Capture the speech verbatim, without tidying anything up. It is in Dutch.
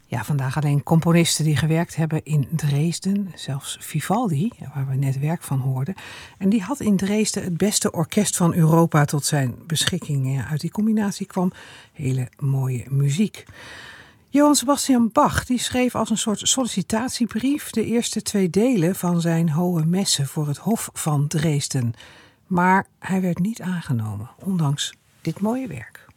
Ja, vandaag alleen componisten die gewerkt hebben in Dresden. Zelfs Vivaldi, waar we net werk van hoorden. En die had in Dresden het beste orkest van Europa tot zijn beschikking. Ja, uit die combinatie kwam hele mooie muziek. Johann Sebastian Bach die schreef als een soort sollicitatiebrief de eerste twee delen van zijn Hohe Messe voor het Hof van Dresden. Maar hij werd niet aangenomen, ondanks dit mooie werk.